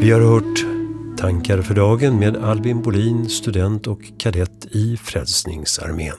Vi har hört Tankar för dagen med Albin Bolin, student och kadett i Frälsningsarmén.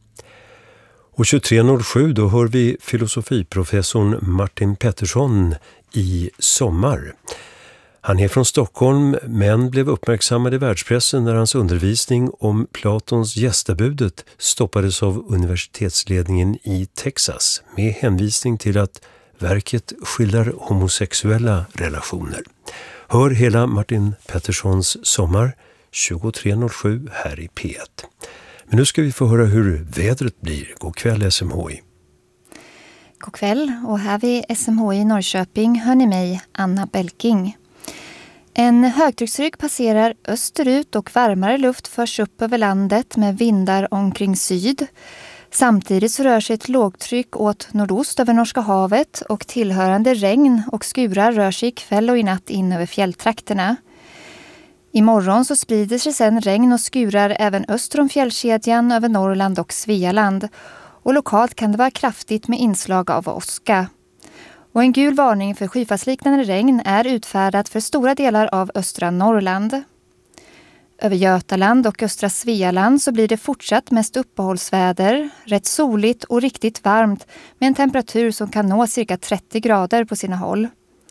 Och 23.07 då hör vi filosofiprofessorn Martin Pettersson i Sommar. Han är från Stockholm men blev uppmärksammad i världspressen när hans undervisning om Platons gästabudet stoppades av universitetsledningen i Texas med hänvisning till att verket skildrar homosexuella relationer. Hör hela Martin Petterssons Sommar 23.07 här i P1. Men nu ska vi få höra hur vädret blir. God kväll SMHI. God kväll, och här vid SMHI i Norrköping hör ni mig, Anna Belking. En högtrycksrygg passerar österut och varmare luft förs upp över landet med vindar omkring syd. Samtidigt så rör sig ett lågtryck åt nordost över Norska havet och tillhörande regn och skurar rör sig ikväll och i natt in över fjälltrakterna. Imorgon så sprider sig sedan regn och skurar även öster om fjällkedjan över Norrland och Svealand. Och lokalt kan det vara kraftigt med inslag av åska. Och en gul varning för skyfallsliknande regn är utfärdat för stora delar av östra Norrland. Över Götaland och östra Svealand så blir det fortsatt mest uppehållsväder, rätt soligt och riktigt varmt med en temperatur som kan nå cirka 30 grader på sina håll.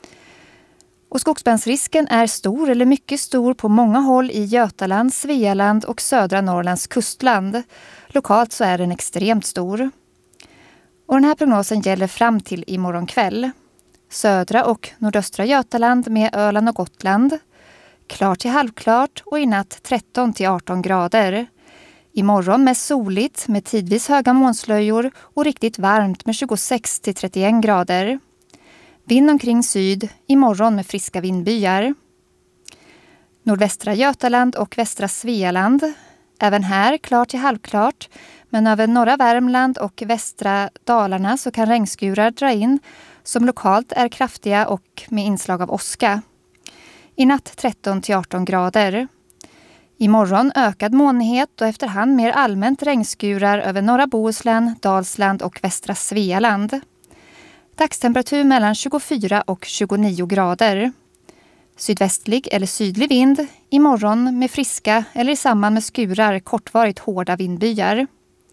Och skogsbrändsrisken är stor eller mycket stor på många håll i Götaland, Svealand och södra Norrlands kustland. Lokalt så är den extremt stor. Och den här prognosen gäller fram till imorgon kväll. Södra och nordöstra Götaland med Öland och Gotland. Klart till halvklart och i natt 13 till 18 grader. Imorgon mest soligt med tidvis höga molnslöjor och riktigt varmt med 26 till 31 grader. Vind omkring syd, imorgon med friska vindbyar. Nordvästra Götaland och västra Svealand. Även här klart till halvklart, men över norra Värmland och västra Dalarna så kan regnskurar dra in som lokalt är kraftiga och med inslag av åska. I natt 13 till 18 grader. Imorgon ökad molnighet och efterhand mer allmänt regnskurar över norra Bohuslän, Dalsland och västra Svealand. Dagstemperatur mellan 24 och 29 grader. Sydvästlig eller sydlig vind imorgon med friska eller i samband med skurar kortvarigt hårda vindbyar.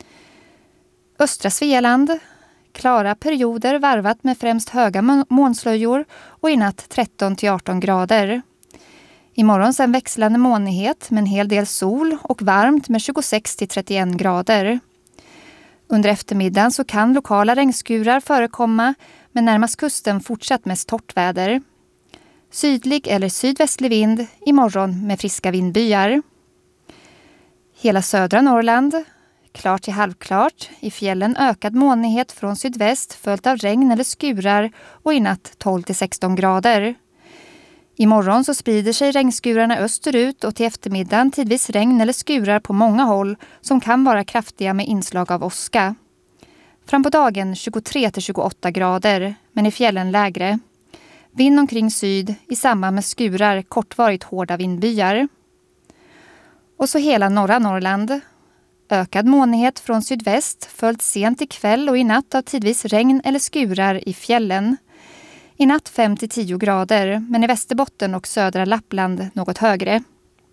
Östra Svealand, klara perioder varvat med främst höga molnslöjor och i natt 13 till 18 grader. Imorgon sen växlande molnighet med en hel del sol och varmt med 26 till 31 grader. Under eftermiddagen så kan lokala regnskurar förekomma, men närmast kusten fortsatt mest torrt väder. Sydlig eller sydvästlig vind imorgon med friska vindbyar. Hela södra Norrland, klart till halvklart, i fjällen ökad molnighet från sydväst följt av regn eller skurar och i natt 12 till 16 grader. Imorgon så sprider sig regnskurarna österut och till eftermiddagen tidvis regn eller skurar på många håll som kan vara kraftiga med inslag av åska. Fram på dagen 23 till 28 grader, men i fjällen lägre. Vind omkring syd i samband med skurar kortvarigt hårda vindbyar. Och så hela norra Norrland. Ökad molnighet från sydväst följt sent ikväll och i natt av tidvis regn eller skurar i fjällen. I natt 5 till 10 grader, men i Västerbotten och södra Lappland något högre.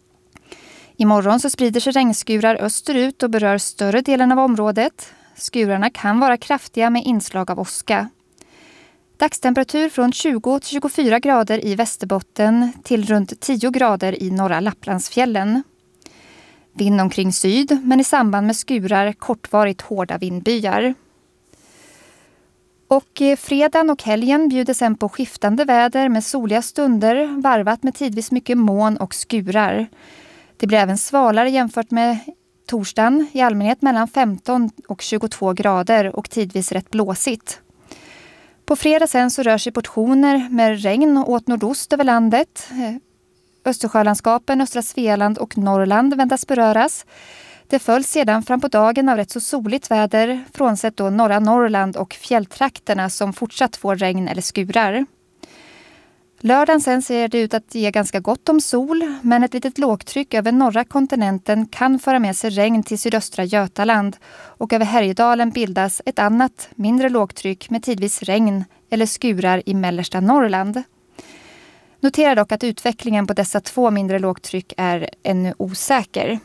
Imorgon så sprider sig regnskurar österut och berör större delen av området. Skurarna kan vara kraftiga med inslag av åska. Dagstemperatur från 20 till 24 grader i Västerbotten till runt 10 grader i norra Lapplandsfjällen. Vind omkring syd, men i samband med skurar kortvarigt hårda vindbyar. Och fredagen och helgen bjuder sen på skiftande väder med soliga stunder varvat med tidvis mycket moln och skurar. Det blir även svalare jämfört med torsdagen, i allmänhet mellan 15 och 22 grader och tidvis rätt blåsigt. På fredag sen så rör sig portioner med regn åt nordost över landet. Östersjölandskapen, östra Svealand och Norrland väntas beröras. Det följs sedan fram på dagen av rätt så soligt väder, frånsett då norra Norrland och fjälltrakterna som fortsatt får regn eller skurar. Lördagen sen ser det ut att ge ganska gott om sol, men ett litet lågtryck över norra kontinenten kan föra med sig regn till sydöstra Götaland och över Härjedalen bildas ett annat, mindre lågtryck med tidvis regn eller skurar i mellersta Norrland. Notera dock att utvecklingen på dessa 2 mindre lågtryck är ännu osäker.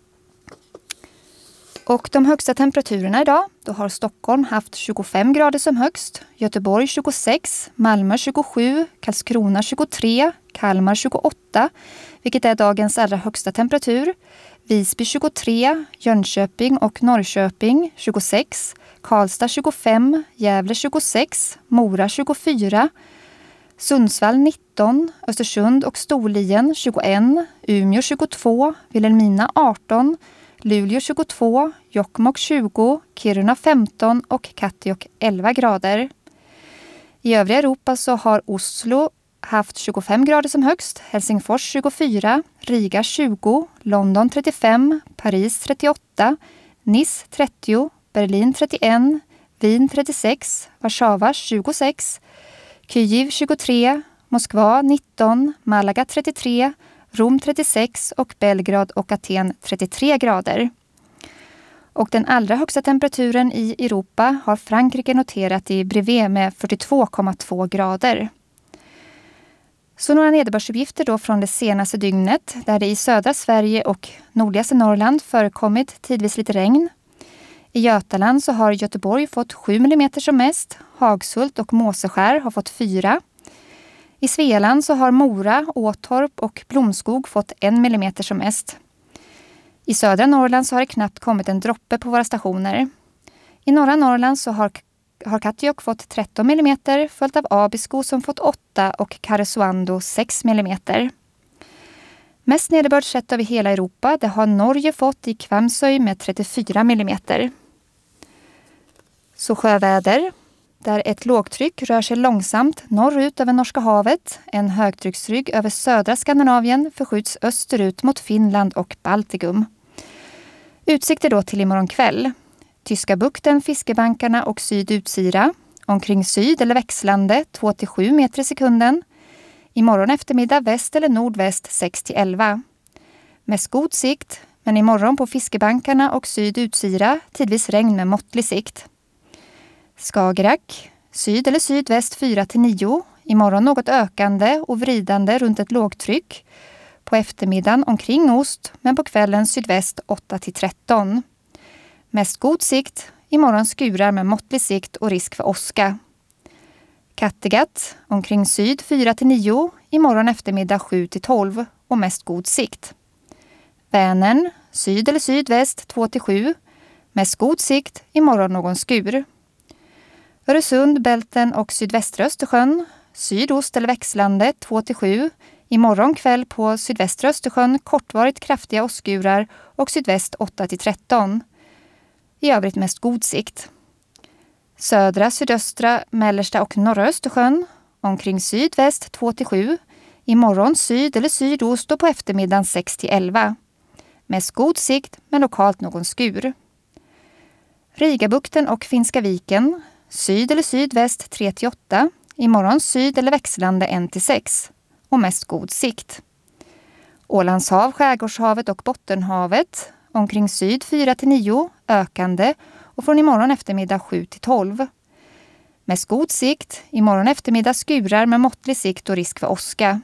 Och de högsta temperaturerna idag, då har Stockholm haft 25 grader som högst, Göteborg 26, Malmö 27, Karlskrona 23, Kalmar 28, vilket är dagens allra högsta temperatur, Visby 23, Jönköping och Norrköping 26, Karlstad 25, Gävle 26, Mora 24, Sundsvall 19, Östersund och Storlien 21, Umeå 22, Vilhelmina 18, Luleå 22, Jokkmokk 20, Kiruna 15 och Kattegatt 11 grader. I övriga Europa så har Oslo haft 25 grader som högst, Helsingfors 24, Riga 20, London 35, Paris 38, Nice 30, Berlin 31, Wien 36, Warszawa 26, Kyiv 23, Moskva 19, Malaga 33, Rom 36 och Belgrad och Aten 33 grader. Och den allra högsta temperaturen i Europa har Frankrike noterat i Brevet med 42,2 grader. Så några nederbördsuppgifter då från det senaste dygnet där det i södra Sverige och nordligaste Norrland förekommit tidvis lite regn. I Götaland så har Göteborg fått 7 mm som mest, Hagshult och Måseskär har fått 4. I Svealand så har Mora, Åtorp och Blomskog fått 1 mm som mest. I södra Norrland så har det knappt kommit en droppe på våra stationer. I norra Norrland så har Kattegatt fått 13 mm, följt av Abisko som fått 8 och Karesuando 6 mm. Mest nederbörd sett över hela Europa, det har Norge fått i Kvamsøy med 34 mm. Så sjöväder, där ett lågtryck rör sig långsamt norrut över Norska havet. En högtrycksrygg över södra Skandinavien förskjuts österut mot Finland och Baltikum. Utsikter då till imorgon kväll. Tyska bukten, Fiskebankarna och Syd-Utsira. Omkring syd eller växlande 2-7 meter i sekunden. Imorgon eftermiddag väst eller nordväst 6-11. Mest god sikt, men imorgon på Fiskebankarna och Syd-Utsira tidvis regn med måttlig sikt. Skagerrak, syd eller sydväst 4-9. Imorgon något ökande och vridande runt ett lågtryck. På eftermiddagen omkring ost, men på kvällen sydväst 8-13. Mest god sikt, imorgon skurar med måttlig sikt och risk för åska. Kattegatt, omkring syd 4-9, imorgon eftermiddag 7-12 och mest god sikt. Vänern, syd eller sydväst 2-7, mest god sikt, imorgon någon skur. Öresund, Bälten och sydvästra Östersjön, sydost eller växlande 2-7, imorgon kväll på sydvästra Östersjön kortvarigt kraftiga åskurar och sydväst 8-13. I övrigt mest god sikt. Södra, sydöstra, mellersta och norra Östersjön, omkring sydväst 2-7, imorgon syd eller sydost och på eftermiddagen 6-11. Mest god sikt men lokalt någon skur. Rigabukten och Finska viken, syd eller sydväst 3-8, imorgon syd eller växlande 1-6 och mest god sikt. Ålandshav, Skärgårdshavet och Bottenhavet, omkring syd 4-9, ökande och från imorgon eftermiddag 7-12. Mest god sikt, imorgon eftermiddag skurar med måttlig sikt och risk för åska.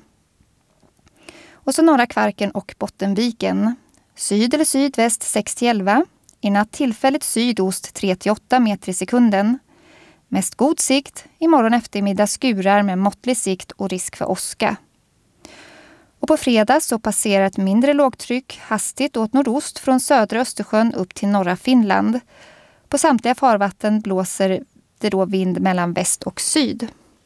Och så norra Kvarken och Bottenviken, syd eller sydväst 6-11, i natt tillfälligt sydost 3-8 meter i sekunden. Mest god sikt, imorgon eftermiddag skurar med måttlig sikt och risk för åska. Och på fredag så passerar ett mindre lågtryck hastigt åt nordost från södra Östersjön upp till norra Finland. På samtliga farvatten blåser det då vind mellan väst och syd.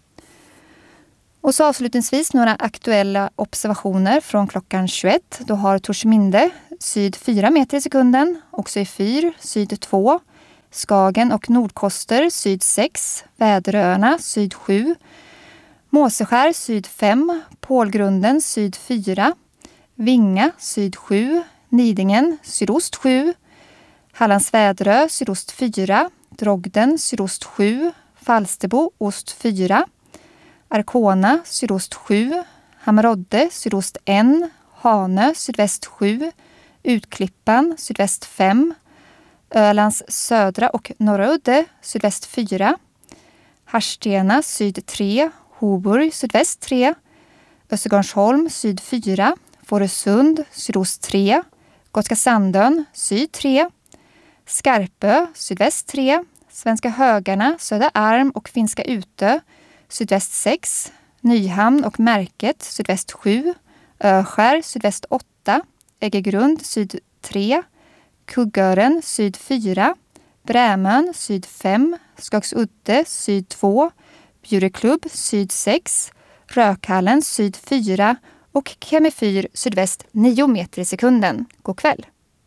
Och så avslutningsvis några aktuella observationer från klockan 21. Då har Torsminde syd 4 meter i sekunden, också i Fyr syd 2, Skagen och Nordkoster syd 6, Väderöarna syd 7, Måseskär syd 5, Pålgrunden syd 4, Vinga syd 7, Nidingen sydost 7, Hallands Väderö sydost 4, Drogden sydost 7, Falsterbo ost 4, Arkona sydost 7, Hammerodde sydost 1, Hanö sydväst 7, Utklippan sydväst 5, Ölands södra och norra udde sydväst 4, Harstena syd 3, Hoburg sydväst 3, Östergarnsholm syd 4, Fårösund sydost 3, Gotska Sandön syd 3, Skarpö sydväst 3, Svenska Högarna, Södra Arm och Finska Utö sydväst 6, Nyhamn och Märket sydväst 7, Öskär sydväst 8, Äggegrund syd 3, Kuggören syd 4, Brämön syd 5, Skagsudde syd 2, Bjureklubb syd 6, Rökhallen syd 4 och Kemifyr sydväst 9 meter i sekunden. God kväll.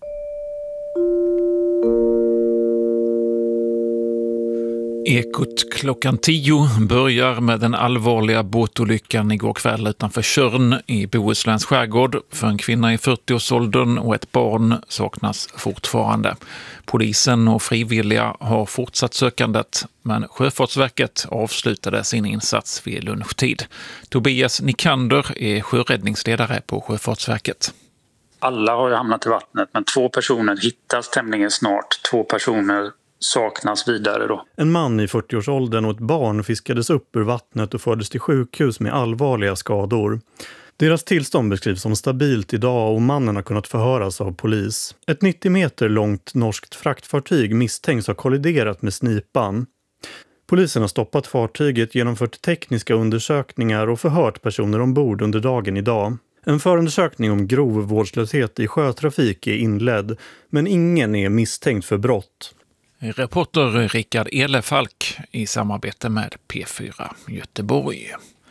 Ekot klockan 10 börjar med den allvarliga båtolyckan igår kväll utanför Tjörn i Bohusläns skärgård. För en kvinna i 40-årsåldern och ett barn saknas fortfarande. Polisen och frivilliga har fortsatt sökandet, men Sjöfartsverket avslutade sin insats vid lunchtid. Tobias Nikander är sjöräddningsledare på Sjöfartsverket. Alla har ju hamnat i vattnet, men 2 personer hittas tämligen snart. 2 personer saknas vidare då. En man i 40-årsåldern och ett barn fiskades upp ur vattnet och fördes till sjukhus med allvarliga skador. Deras tillstånd beskrivs som stabilt idag och mannen har kunnat förhöras av polis. Ett 90 meter långt norskt fraktfartyg misstänks ha kolliderat med Snipan. Polisen har stoppat fartyget, genomfört tekniska undersökningar och förhört personer ombord under dagen idag. En förundersökning om grov vårdslöshet i sjötrafik är inledd, men ingen är misstänkt för brott. Reporter Rickard Elefalk i samarbete med P4 Göteborg.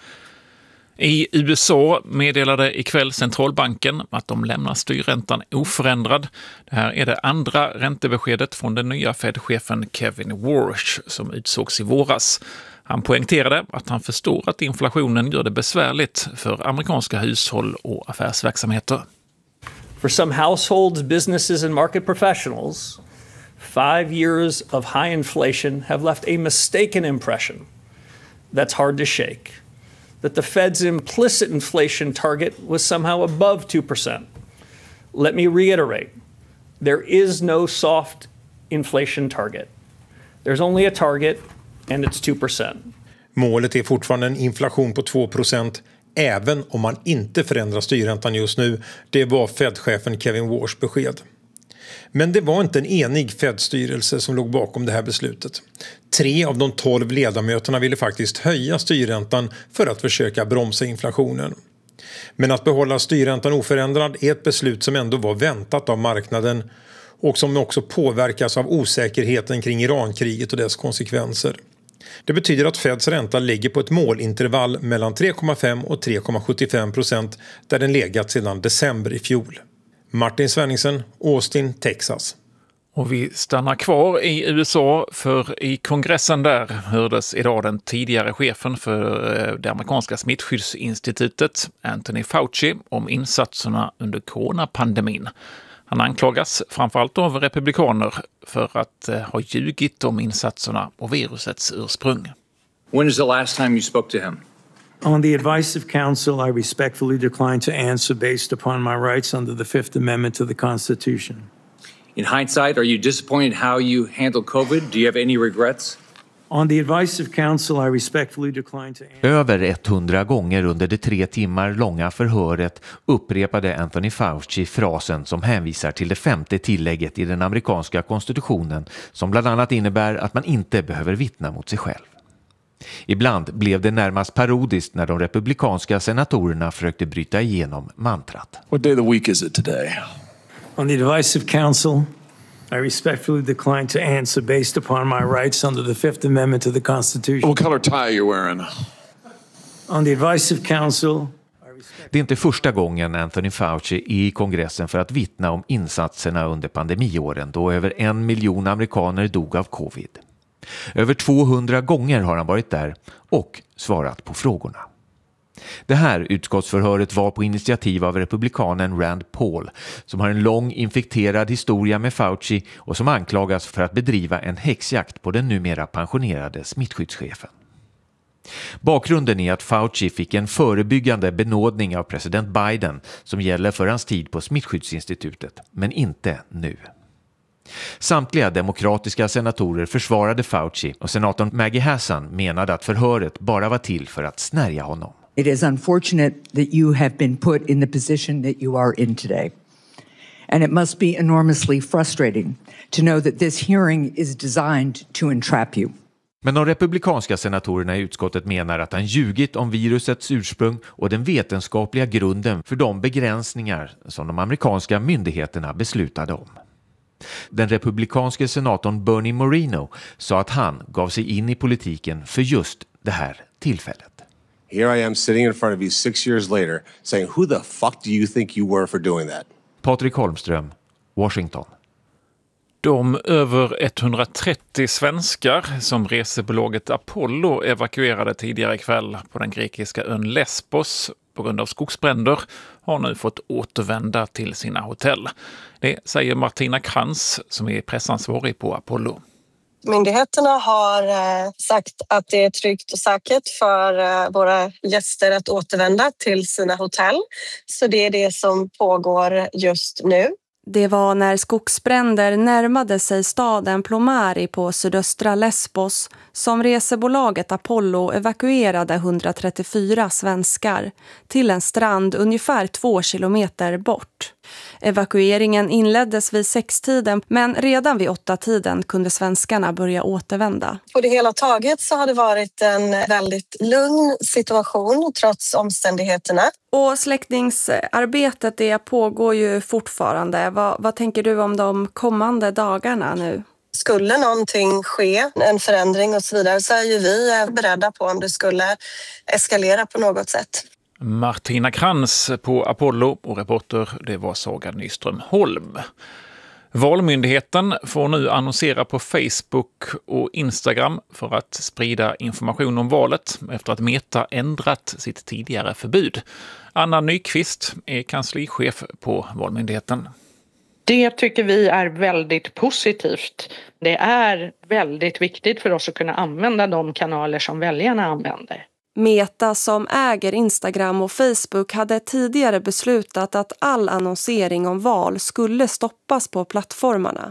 I USA meddelade ikväll centralbanken att de lämnar styrräntan oförändrad. Det här är det andra räntebeskedet från den nya Fed-chefen Kevin Warsh som utsågs i våras. Han poängterade att han förstår att inflationen gör det besvärligt för amerikanska hushåll och affärsverksamheter. For some households, businesses and market professionals, 5 years of high inflation have left a mistaken impression that's hard to shake, that the Fed's implicit inflation target was somehow above 2%. Let me reiterate, there is no soft inflation target. There's only a target and it's 2%. Målet är fortfarande en inflation på 2%, även om man inte förändrar styrräntan just nu. Det var Fed-chefen Kevin Warsh besked. Men det var inte en enig Fed-styrelse som låg bakom det här beslutet. 3 av de 12 ledamöterna ville faktiskt höja styrräntan för att försöka bromsa inflationen. Men att behålla styrräntan oförändrad är ett beslut som ändå var väntat av marknaden och som också påverkas av osäkerheten kring Irankriget och dess konsekvenser. Det betyder att Feds ränta ligger på ett målintervall mellan 3,5 och 3,75% där den legat sedan december i fjol. Martin Svenningsen, Austin, Texas. Och vi stannar kvar i USA, för i kongressen där hördes idag den tidigare chefen för det amerikanska smittskyddsinstitutet, Anthony Fauci, om insatserna under coronapandemin. Han anklagas framförallt av republikaner för att ha ljugit om insatserna och virusets ursprung. When is the last time you spoke to him? On the advice of counsel, I respectfully decline to answer based upon my rights under the Fifth Amendment to the Constitution. In hindsight, are you disappointed how you handled COVID? Do you have any regrets? On the advice of counsel, I respectfully decline to answer. Över 100 gånger under det 3 timmar långa förhöret upprepade Anthony Fauci frasen som hänvisar till det 5:e tillägget i den amerikanska konstitutionen, som bland annat innebär att man inte behöver vittna mot sig själv. Ibland blev det närmast parodiskt när de republikanska senatorerna försökte bryta igenom mantrat. What day of the week is it today? On the advice of counsel, I respectfully decline to answer based upon my rights under the Fifth Amendment to the Constitution. What color tie are you wearing? On the advice of counsel. Det är inte första gången Anthony Fauci är i kongressen för att vittna om insatserna under pandemiåren, då över 1 miljon amerikaner dog av covid. Över 200 gånger har han varit där och svarat på frågorna. Det här utskottsförhöret var på initiativ av republikanen Rand Paul, som har en lång infekterad historia med Fauci och som anklagas för att bedriva en häxjakt på den numera pensionerade smittskyddschefen. Bakgrunden är att Fauci fick en förebyggande benådning av president Biden som gäller för hans tid på smittskyddsinstitutet, men inte nu. Samtliga demokratiska senatorer försvarade Fauci och senatorn Maggie Hassan menade att förhöret bara var till för att snärja honom. It is unfortunate that you have been put in the position that you are in today. And it must be enormously frustrating to know that this hearing is designed to entrap you. Men de republikanska senatorerna i utskottet menar att han ljugit om virusets ursprung och den vetenskapliga grunden för de begränsningar som de amerikanska myndigheterna beslutade om. Den republikanske senatorn Bernie Moreno sa att han gav sig in i politiken för just det här tillfället. Here I am sitting in front of you 6 years later saying, who the fuck do you think you were for doing that? Patrik Holmström, Washington. De över 130 svenskar som resebolaget Apollo evakuerade tidigare ikväll på den grekiska ön Lesbos på grund av skogsbränder har nu fått återvända till sina hotell. Det säger Martina Krantz som är pressansvarig på Apollo. Myndigheterna har sagt att det är tryggt och säkert för våra gäster att återvända till sina hotell. Så det är det som pågår just nu. Det var när skogsbränder närmade sig staden Plomari på sydöstra Lesbos som resebolaget Apollo evakuerade 134 svenskar till en strand ungefär 2 kilometer bort. Evakueringen inleddes vid 6-tiden men redan vid 8-tiden kunde svenskarna börja återvända. På det hela taget så har det varit en väldigt lugn situation trots omständigheterna. Och släckningsarbetet det pågår ju fortfarande. Vad tänker du om de kommande dagarna nu? Skulle någonting ske, en förändring och så vidare, så är ju vi beredda på om det skulle eskalera på något sätt. Martina Krantz på Apollo och reporter det var Saga Nyström Holm. Valmyndigheten får nu annonsera på Facebook och Instagram för att sprida information om valet efter att Meta ändrat sitt tidigare förbud. Anna Nyqvist är kanslichef på Valmyndigheten. Det tycker vi är väldigt positivt. Det är väldigt viktigt för oss att kunna använda de kanaler som väljarna använder. Meta som äger Instagram och Facebook hade tidigare beslutat att all annonsering om val skulle stoppas på plattformarna.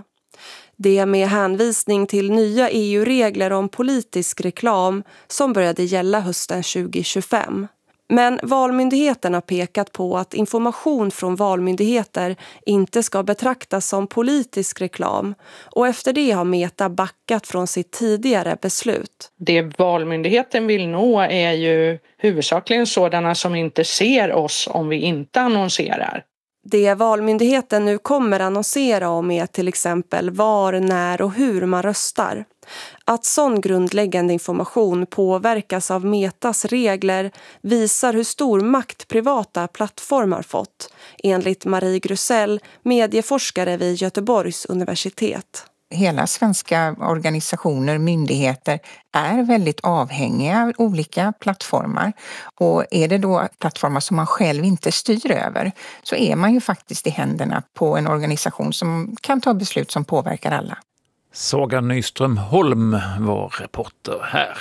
Det med hänvisning till nya EU-regler om politisk reklam som började gälla hösten 2025. Men Valmyndigheten har pekat på att information från valmyndigheter inte ska betraktas som politisk reklam och efter det har Meta backat från sitt tidigare beslut. Det Valmyndigheten vill nå är ju huvudsakligen sådana som inte ser oss om vi inte annonserar. Det Valmyndigheten nu kommer annonsera om är till exempel var, när och hur man röstar. Att sån grundläggande information påverkas av Metas regler visar hur stor makt privata plattformar fått, enligt Marie Grusell, medieforskare vid Göteborgs universitet. Hela svenska organisationer, myndigheter är väldigt avhängiga av olika plattformar. Och är det då plattformar som man själv inte styr över så är man ju faktiskt i händerna på en organisation som kan ta beslut som påverkar alla. Saga Nyström Holm var reporter här.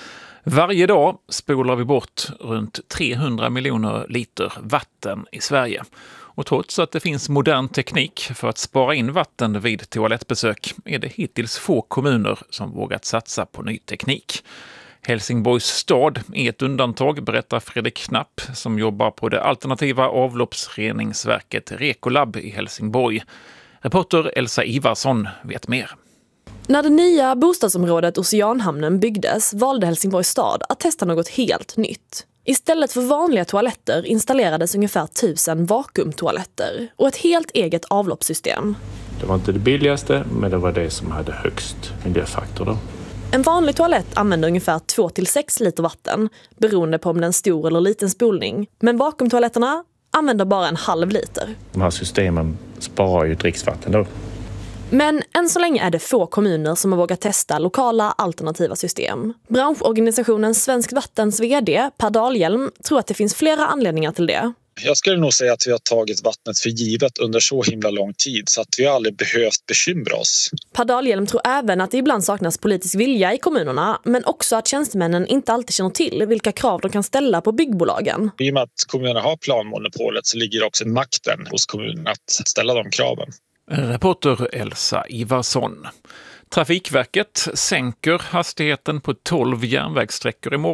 Varje dag spolar vi bort runt 300 miljoner liter vatten i Sverige. Och trots att det finns modern teknik för att spara in vatten vid toalettbesök är det hittills få kommuner som vågat satsa på ny teknik. Helsingborgs stad är ett undantag, berättar Fredrik Knapp som jobbar på det alternativa avloppsreningsverket Rekolab i Helsingborg. Reporter Elsa Ivarsson vet mer. När det nya bostadsområdet Oceanhamnen byggdes valde Helsingborgs stad att testa något helt nytt. Istället för vanliga toaletter installerades ungefär 1000 vakuumtoaletter och ett helt eget avloppssystem. Det var inte det billigaste, men det var det som hade högst miljöfaktor då. En vanlig toalett använder ungefär 2-6 liter vatten beroende på om det är en stor eller liten spolning. Men vakuumtoaletterna använder bara en halv liter. De här systemen sparar ju dricksvatten då. Men än så länge är det få kommuner som har vågat testa lokala alternativa system. Branschorganisationen Svensk Vattens vd Per Dahlhjelm tror att det finns flera anledningar till det. Jag skulle nog säga att vi har tagit vattnet för givet under så himla lång tid så att vi aldrig behövt bekymra oss. Per Dahlhjelm tror även att det ibland saknas politisk vilja i kommunerna, men också att tjänstemännen inte alltid känner till vilka krav de kan ställa på byggbolagen. I och med att kommunerna har planmonopolet så ligger också makten hos kommunen att ställa de kraven. Reporter Elsa Ivarsson. Trafikverket sänker hastigheten på 12 järnvägssträckor imorgon.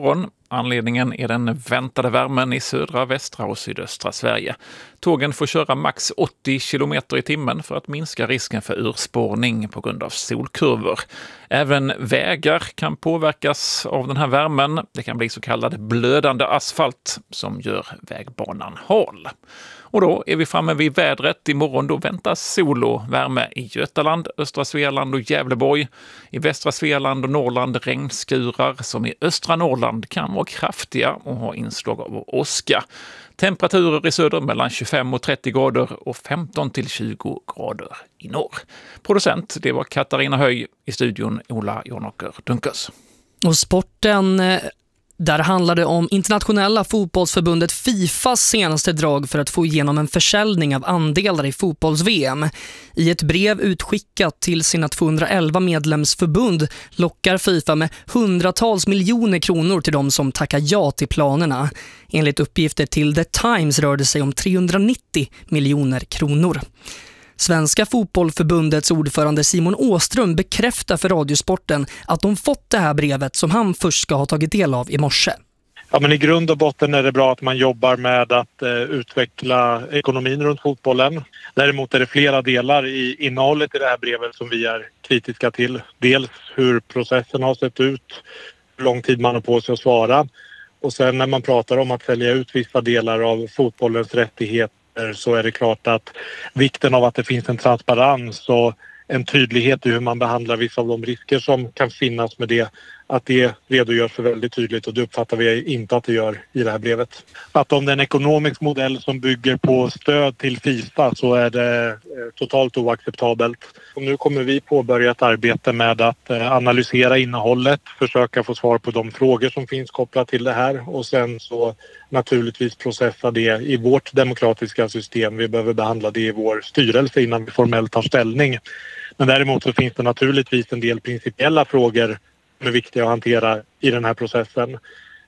Anledningen är den väntade värmen i södra, västra och sydöstra Sverige. Tågen får köra max 80 kilometer i timmen för att minska risken för urspårning på grund av solkurvor. Även vägar kan påverkas av den här värmen. Det kan bli så kallad blödande asfalt som gör vägbanan hal. Och då är vi framme vid vädret. Imorgon då väntas sol och värme i Götaland, östra Svealand och Gävleborg. I västra Svealand och Norrland regnskurar som i östra Norrland kan vara kraftiga och ha inslag av åska. Temperaturer i söder mellan 25 och 30 grader och 15 till 20 grader i norr. Producent, det var Katarina Höj, i studion Ola Jonåker Dunkers. Och sporten, där handlade det om internationella fotbollsförbundet FIFAs senaste drag för att få igenom en försäljning av andelar i fotbolls-VM. I ett brev utskickat till sina 211 medlemsförbund lockar FIFA med hundratals miljoner kronor till de som tackar ja till planerna. Enligt uppgifter till The Times rör det sig om 390 miljoner kronor. Svenska fotbollförbundets ordförande Simon Åström bekräftar för Radiosporten att de fått det här brevet som han först ska ha tagit del av i morse. Ja, men i grund och botten är det bra att man jobbar med att utveckla ekonomin runt fotbollen. Däremot är det flera delar i innehållet i det här brevet som vi är kritiska till. Dels hur processen har sett ut, hur lång tid man har på sig att svara. Och sen när man pratar om att sälja ut vissa delar av fotbollens rättigheter, så är det klart att vikten av att det finns en transparens och en tydlighet i hur man behandlar vissa av de risker som kan finnas med det, att det redogörs för väldigt tydligt, och det uppfattar vi inte att det gör i det här brevet. Att om det är en ekonomisk modell som bygger på stöd till FIFA så är det totalt oacceptabelt. Och nu kommer vi påbörja ett arbete med att analysera innehållet, försöka få svar på de frågor som finns kopplat till det här, och sen så naturligtvis processa det i vårt demokratiska system. Vi behöver behandla det i vår styrelse innan vi formellt tar ställning. Men däremot så finns det naturligtvis en del principiella frågor som är viktiga att hantera i den här processen.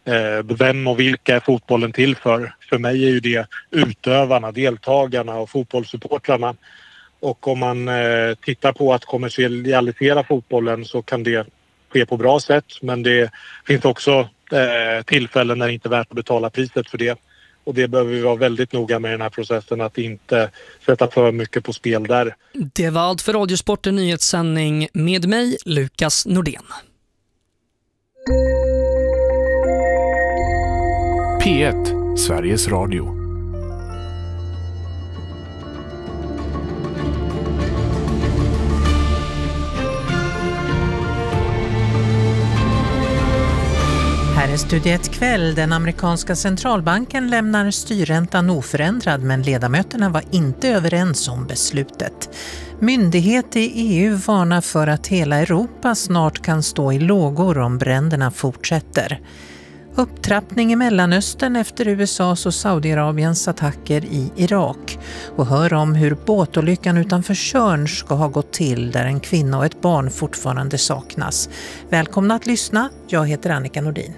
Vem och vilka är fotbollen till för? För mig är ju det utövarna, deltagarna och fotbollssupportrarna. Och om man tittar på att kommersialisera fotbollen så kan det ske på bra sätt. Men det finns också tillfällen när det inte är värt att betala priset för det. Och det behöver vi vara väldigt noga med i den här processen, att inte sätta för mycket på spel där. Det var allt för Radiosporten nyhetssändning med mig, Lukas Nordén. P1, Sveriges Radio. Här är Studio 1 kväll. Den amerikanska centralbanken lämnar styrräntan oförändrad, men ledamöterna var inte överens om beslutet. Myndighet i EU varnar för att hela Europa snart kan stå i lågor om bränderna fortsätter. Upptrappning i Mellanöstern efter USAs och Saudiarabiens attacker i Irak. Och hör om hur båtolyckan utanför Tjörn ska ha gått till, där en kvinna och ett barn fortfarande saknas. Välkomna att lyssna. Jag heter Annika Nordin.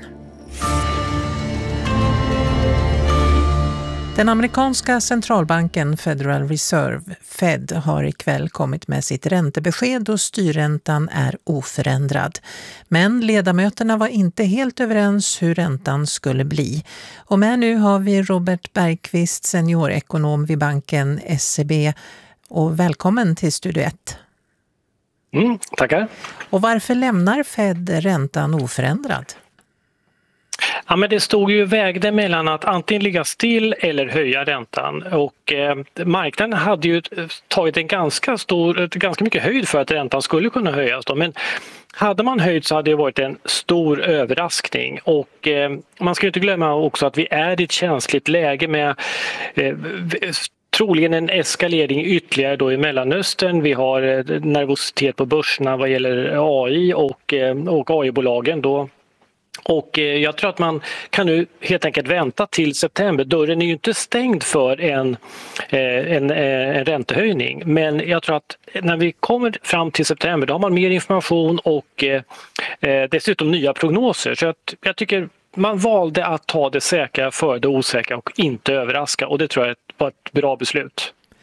Den amerikanska centralbanken Federal Reserve, Fed, har ikväll kommit med sitt räntebesked och styrräntan är oförändrad. Men ledamöterna var inte helt överens hur räntan skulle bli. Och med nu har vi Robert Bergqvist, seniorekonom vid banken SEB. Och välkommen till Studio 1. Tackar. Och varför lämnar Fed räntan oförändrad? Ja, men det stod ju vägde mellan att antingen ligga still eller höja räntan, och marknaden hade ju tagit ganska mycket höjd för att räntan skulle kunna höjas då. Men hade man höjt så hade det varit en stor överraskning, och man ska ju inte glömma också att vi är i ett känsligt läge med troligen en eskalering ytterligare då i Mellanöstern. Vi har nervositet på börserna vad gäller AI och AI-bolagen då. Och jag tror att man kan nu helt enkelt vänta till september. Dörren är ju inte stängd för en räntehöjning. Men jag tror att när vi kommer fram till september då har man mer information och dessutom nya prognoser. Så jag tycker man valde att ta det säkra för det osäkra och inte överraska. Och det tror jag var ett bra beslut.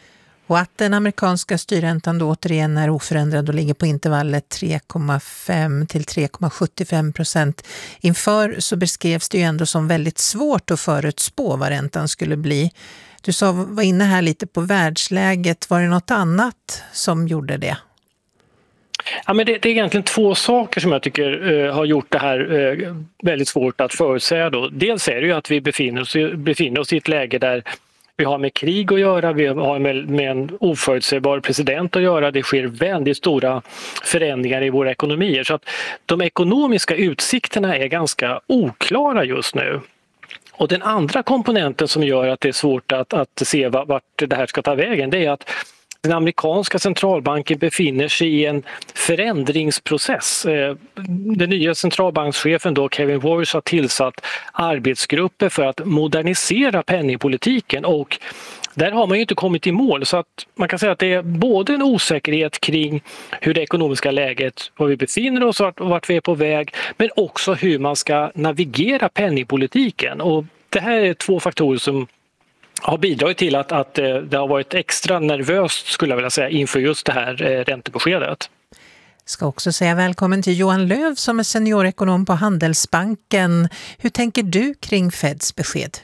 Och att den amerikanska styrräntan då återigen är oförändrad och ligger på intervallet 3,5 till 3,75%. Inför så beskrevs det ju ändå som väldigt svårt att förutspå vad räntan skulle bli. Du var inne här lite på världsläget. Var det något annat som gjorde det? Ja, men det är egentligen två saker som jag tycker har gjort det här väldigt svårt att förutsäga. Då. Dels är det ju att vi befinner oss i ett läge där vi har med krig att göra, vi har med en oförutsägbar president att göra. Det sker väldigt stora förändringar i våra ekonomier. Så att de ekonomiska utsikterna är ganska oklara just nu. Och den andra komponenten som gör att det är svårt att se vart det här ska ta vägen, det är att den amerikanska centralbanken befinner sig i en förändringsprocess. Den nya centralbankschefen då, Kevin Warsh, har tillsatt arbetsgrupper för att modernisera penningpolitiken och där har man ju inte kommit i mål, så att man kan säga att det är både en osäkerhet kring hur det ekonomiska läget, var vi befinner oss och vart vi är på väg, men också hur man ska navigera penningpolitiken. Och det här är två faktorer som har bidragit till att det har varit extra nervöst, skulle jag vilja säga, inför just det här räntebeskedet. Ska också säga välkommen till Johan Löv som är seniorekonom på Handelsbanken. Hur tänker du kring Feds besked?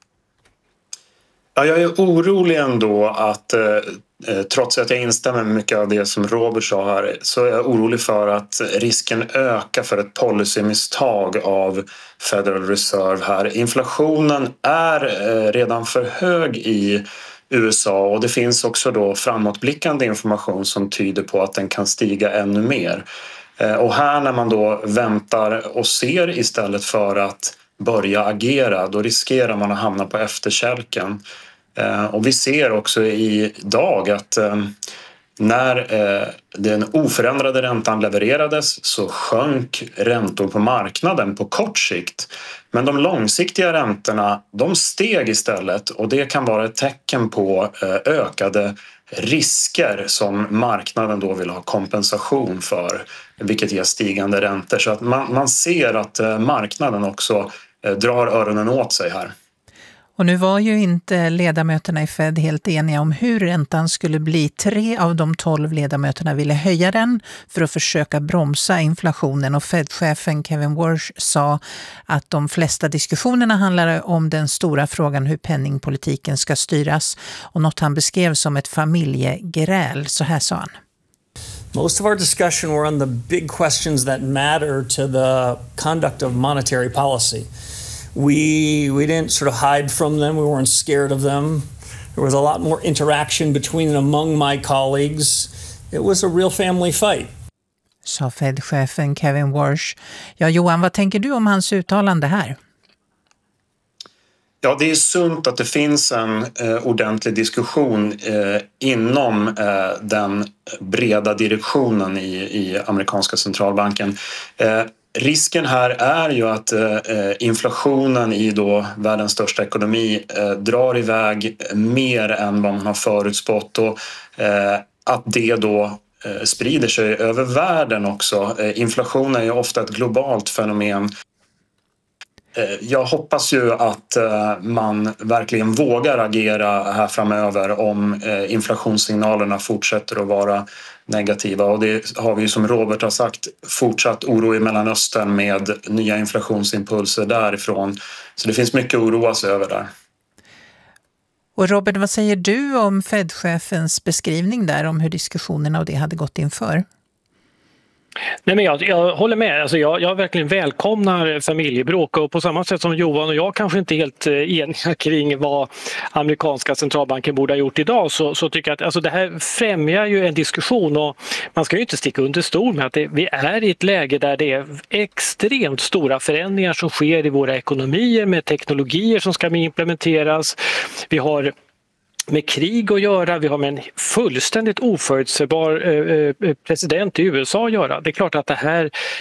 Ja, jag är orolig ändå att trots att jag instämmer med mycket av det som Robert sa här, så är jag orolig för att risken ökar för ett policymisstag av Federal Reserve här. Inflationen är redan för hög i USA och det finns också då framåtblickande information som tyder på att den kan stiga ännu mer. Och här när man då väntar och ser istället för att börja agera, då riskerar man att hamna på efterkälken. Och vi ser också idag att när den oförändrade räntan levererades så sjönk räntor på marknaden på kort sikt. Men de långsiktiga räntorna, de steg istället och det kan vara ett tecken på ökade risker som marknaden då vill ha kompensation för, vilket ger stigande räntor. Så att man ser att marknaden också drar öronen åt sig här. Och nu var ju inte ledamöterna i Fed helt eniga om hur räntan skulle bli. 3 av de 12 ledamöterna ville höja den för att försöka bromsa inflationen. Och Fed-chefen Kevin Warsh sa att de flesta diskussionerna handlade om den stora frågan hur penningpolitiken ska styras. Och något han beskrev som ett familjegräl. Så här sa han. Most of our discussion were on the big questions that matter to the conduct of monetary policy. We didn't sort of hide from them. We weren't scared of them. There was a lot more interaction between and among my colleagues. It was a real family fight. Sa Fed-chefen Kevin Warsh. Ja, Johan, vad tänker du om hans uttalande här? Ja, det är sunt att det finns en ordentlig diskussion inom den breda direktionen i amerikanska centralbanken. Risken här är ju att inflationen i då världens största ekonomi drar iväg mer än vad man har förutspått och att det då sprider sig över världen också. Inflation är ju ofta ett globalt fenomen. Jag hoppas ju att man verkligen vågar agera här framöver om inflationssignalerna fortsätter att vara negativa. Och det har vi ju, som Robert har sagt, fortsatt oro i Mellanöstern med nya inflationsimpulser därifrån. Så det finns mycket att oroa sig över där. Och Robert, vad säger du om Fed-chefens beskrivning där om hur diskussionerna och det hade gått inför? Nej, men jag håller med. Alltså jag verkligen välkomnar familjebråk och på samma sätt som Johan och jag kanske inte helt eniga kring vad amerikanska centralbanken borde ha gjort idag så tycker jag att alltså det här främjar ju en diskussion och man ska ju inte sticka under stol med att vi är i ett läge där det är extremt stora förändringar som sker i våra ekonomier med teknologier som ska implementeras. Vi har med krig att göra, vi har med en fullständigt oförutsägbar president i USA att göra. Det är klart att det här